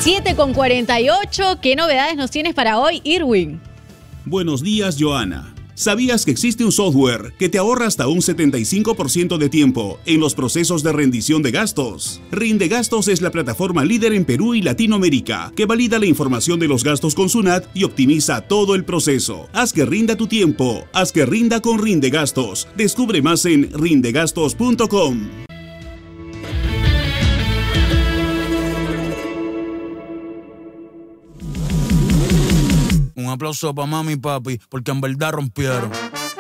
7:48. ¿Qué novedades nos tienes para hoy, Irwin? Buenos días, Joana. ¿Sabías que existe un software que te ahorra hasta un 75% de tiempo en los procesos de rendición de gastos? Rindegastos es la plataforma líder en Perú y Latinoamérica que valida la información de los gastos con SUNAT y optimiza todo el proceso. Haz que rinda tu tiempo. Haz que rinda con Rindegastos. Descubre más en rindegastos.com. Un aplauso para mami y papi, porque en verdad rompieron.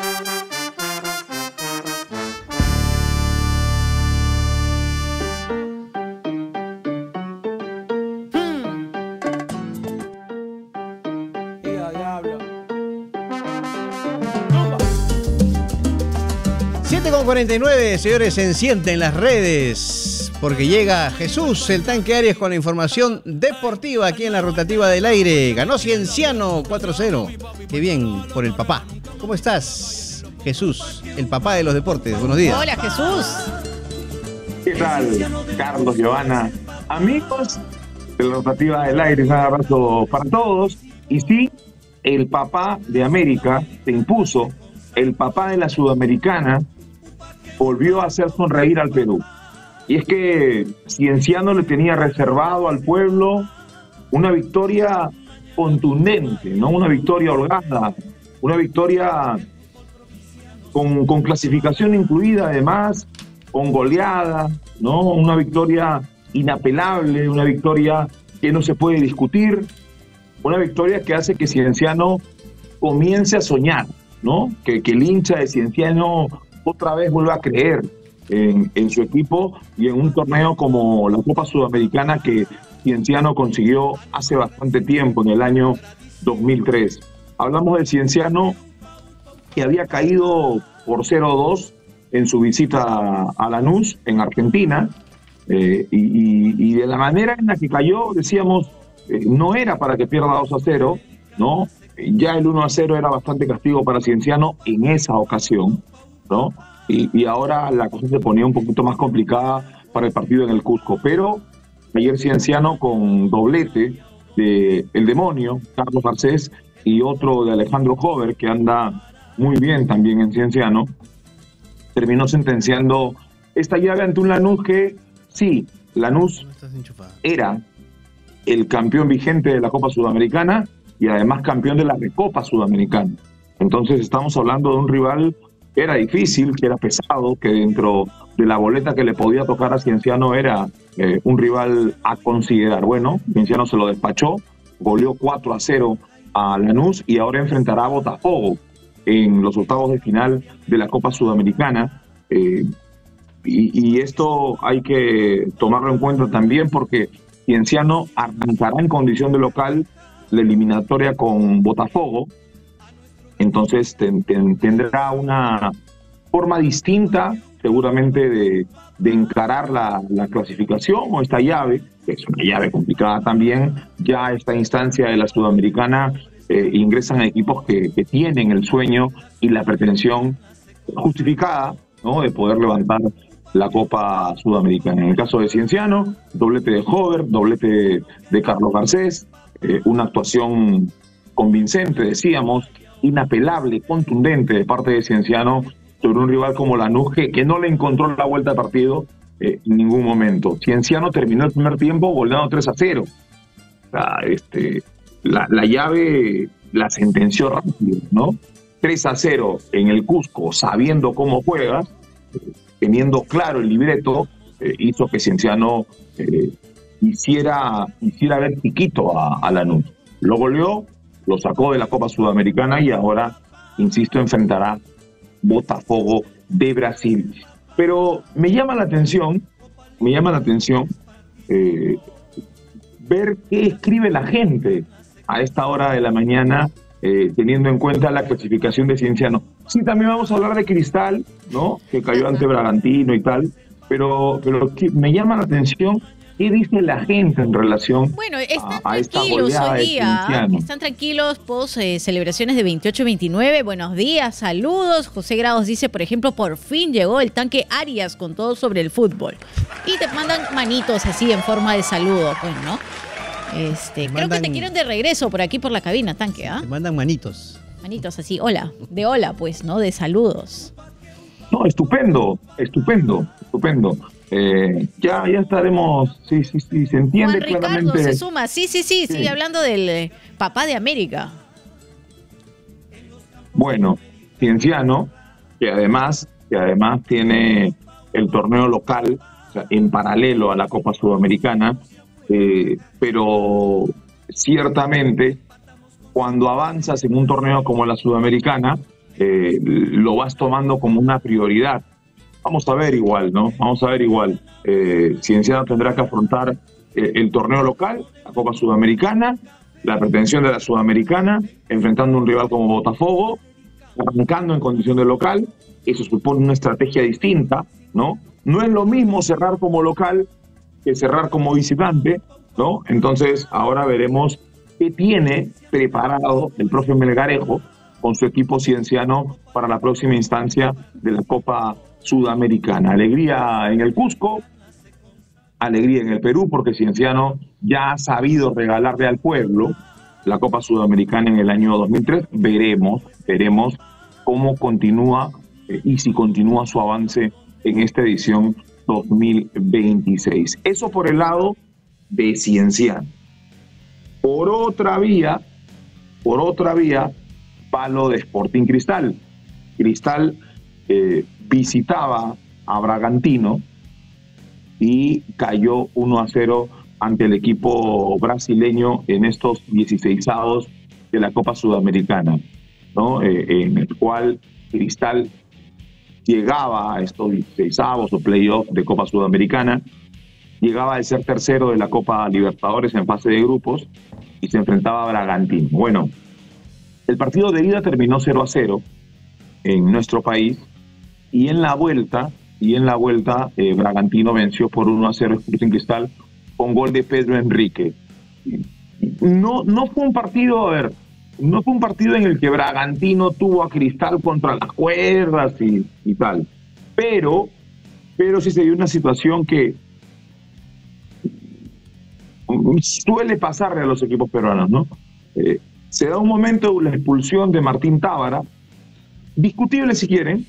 Con 49, señores, se enciende en las redes porque llega Jesús, el tanque Arias, con la información deportiva aquí en la rotativa del aire. Ganó Cienciano 4-0. Qué bien por el papá. ¿Cómo estás, Jesús, el papá de los deportes? Buenos días. Hola, Jesús. ¿Qué tal, Carlos, Joana? Amigos de la rotativa del aire, un abrazo para todos. Y sí, el papá de América se impuso, el papá de la Sudamericana volvió a hacer sonreír al Perú. Y es que Cienciano le tenía reservado al pueblo una victoria contundente, no una victoria holgada, una victoria con clasificación incluida, además, con goleada, ¿no? Una victoria inapelable, una victoria que no se puede discutir, una victoria que hace que Cienciano comience a soñar, ¿no? Que el hincha de Cienciano otra vez vuelve a creer en su equipo y en un torneo como la Copa Sudamericana que Cienciano consiguió hace bastante tiempo, en el año 2003. Hablamos del Cienciano que había caído por 0-2 en su visita a Lanús, en Argentina, y de la manera en la que cayó, decíamos, no era para que pierda 2-0, ¿no? Ya el 1-0 era bastante castigo para Cienciano en esa ocasión, ¿no? Y ahora la cosa se ponía un poquito más complicada para el partido en el Cusco. Pero ayer Cienciano, con doblete de El Demonio, Carlos Garcés, y otro de Alejandro Hover, que anda muy bien también en Cienciano, terminó sentenciando esta llave ante un Lanús que, sí, Lanús era el campeón vigente de la Copa Sudamericana y además campeón de la Recopa Sudamericana. Entonces estamos hablando de un rival que era difícil, que era pesado, que dentro de la boleta que le podía tocar a Cienciano era un rival a considerar. Bueno, Cienciano se lo despachó, goleó 4-0 a Lanús y ahora enfrentará a Botafogo en los octavos de final de la Copa Sudamericana. Y esto hay que tomarlo en cuenta también porque Cienciano arrancará en condición de local la eliminatoria con Botafogo. Entonces tendrá una forma distinta seguramente de encarar la clasificación o esta llave, que es una llave complicada también. Ya a esta instancia de la Sudamericana ingresan equipos que tienen el sueño y la pretensión justificada, ¿no?, de poder levantar la Copa Sudamericana. En el caso de Cienciano, doblete de Hover, doblete de Carlos Garcés, una actuación convincente, decíamos, inapelable, contundente de parte de Cienciano sobre un rival como Lanús que no le encontró la vuelta al partido en ningún momento. Cienciano terminó el primer tiempo goleando 3-0. La llave la sentenció rápido, ¿no? 3-0 en el Cusco, sabiendo cómo juega, teniendo claro el libreto, hizo que Cienciano hiciera ver chiquito a Lanús. Lo goleó, lo sacó de la Copa Sudamericana y ahora, insisto, enfrentará Botafogo de Brasil. Pero me llama la atención ver qué escribe la gente a esta hora de la mañana, teniendo en cuenta la clasificación de Cienciano. Sí, también vamos a hablar de Cristal, ¿no?, que cayó ante Bragantino y tal, pero me llama la atención qué dice la gente en relación a esta goleada de Cienciano. Están tranquilos post celebraciones de 28-29. Buenos días, saludos. José Grados dice, por ejemplo, por fin llegó el tanque Arias con todo sobre el fútbol. Y te mandan manitos así en forma de saludo, pues, ¿no? Creo que te quieren de regreso por aquí por la cabina, Tanque, ¿ah? Te mandan manitos. Manitos así, hola, de hola, pues, ¿no? De saludos. No, estupendo. Ya estaremos, sí, se entiende Juan Ricardo claramente. se suma, sí, sigue hablando del papá de América. Bueno, Cienciano, que además tiene el torneo local, o sea, en paralelo a la Copa Sudamericana, pero ciertamente cuando avanzas en un torneo como la Sudamericana, lo vas tomando como una prioridad. Vamos a ver igual, ¿no? Cienciano tendrá que afrontar el torneo local, la Copa Sudamericana, la pretensión de la Sudamericana, enfrentando a un rival como Botafogo, arrancando en condición de local. Eso supone una estrategia distinta, ¿no? No es lo mismo cerrar como local que cerrar como visitante, ¿no? Entonces, ahora veremos qué tiene preparado el profe Melgarejo con su equipo cienciano para la próxima instancia de la Copa Sudamericana. Alegría en el Cusco, alegría en el Perú, porque Cienciano ya ha sabido regalarle al pueblo la Copa Sudamericana en el año 2003. Veremos cómo continúa y si continúa su avance en esta edición 2026. Eso por el lado de Cienciano. Por otra vía, palo de Sporting Cristal. Cristal visitaba a Bragantino y cayó 1-0 ante el equipo brasileño en estos 16avos de la Copa Sudamericana, ¿no? En el cual Cristal llegaba a estos 16avos o playoffs de Copa Sudamericana, llegaba a ser tercero de la Copa Libertadores en fase de grupos y se enfrentaba a Bragantino. Bueno, el partido de ida terminó 0-0 en nuestro país y en la vuelta Bragantino venció por 1-0 Sporting Cristal con gol de Pedro Enrique. No fue un partido, en el que Bragantino tuvo a Cristal contra las cuerdas y tal, pero sí se dio una situación que suele pasarle a los equipos peruanos, ¿no? Se da un momento la expulsión de Martín Tábara, discutible si quieren,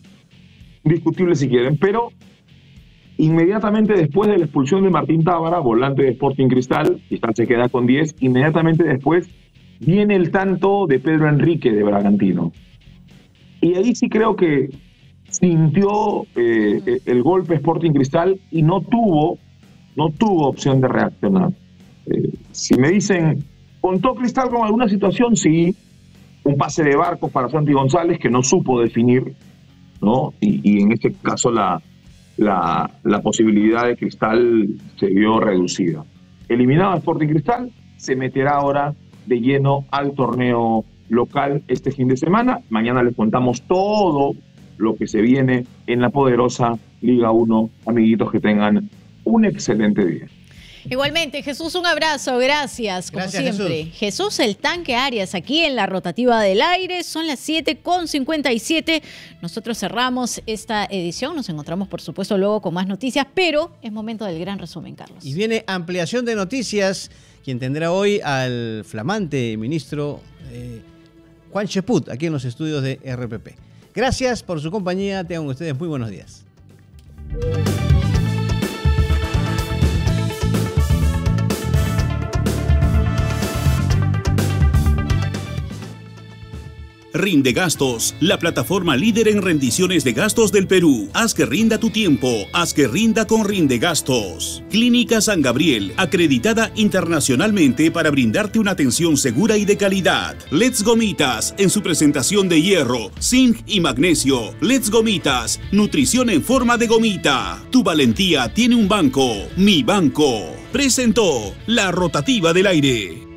pero inmediatamente después de la expulsión de Martín Tábara, volante de Sporting Cristal se queda con 10, inmediatamente después viene el tanto de Pedro Enrique de Bragantino. Y ahí sí creo que sintió el golpe Sporting Cristal y no tuvo opción de reaccionar. Si me dicen, ¿contó Cristal con alguna situación? Sí, un pase de Barcos para Santi González que no supo definir, ¿no? Y en este caso la posibilidad de Cristal se vio reducida. Eliminado a Sporting Cristal, se meterá ahora de lleno al torneo local este fin de semana. Mañana les contamos todo lo que se viene en la poderosa Liga 1. Amiguitos, que tengan un excelente día. Igualmente, Jesús, un abrazo, gracias, como siempre. Jesús, el Tanque Arias, aquí en la Rotativa del Aire, son las 7:57. Nosotros cerramos esta edición, nos encontramos por supuesto luego con más noticias, pero es momento del gran resumen, Carlos. Y viene ampliación de noticias, quien tendrá hoy al flamante ministro Juan Cheput, aquí en los estudios de RPP. Gracias por su compañía, tengan ustedes muy buenos días. Rindegastos, la plataforma líder en rendiciones de gastos del Perú. Haz que rinda tu tiempo, haz que rinda con Rindegastos. Clínica San Gabriel, acreditada internacionalmente para brindarte una atención segura y de calidad. Let's Gomitas, en su presentación de hierro, zinc y magnesio. Let's Gomitas, nutrición en forma de gomita. Tu valentía tiene un banco, Mi Banco. Presentó la Rotativa del Aire.